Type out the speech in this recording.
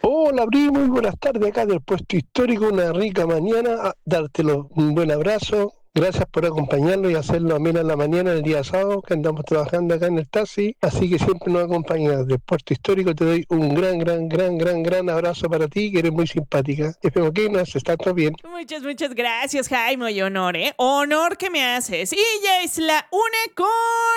Hola, primo, muy buenas tardes acá del puesto histórico, una rica mañana, dártelo un buen abrazo, gracias por acompañarnos y hacerlo a mí en la mañana el día sábado que andamos trabajando acá en el taxi, así que siempre nos acompañas del puerto histórico, te doy un gran abrazo para ti, que eres muy simpática, espero que nos está todo bien. Muchas gracias, Jaime, y honor, ¿eh? Honor que me haces. Y ya es la 1:00.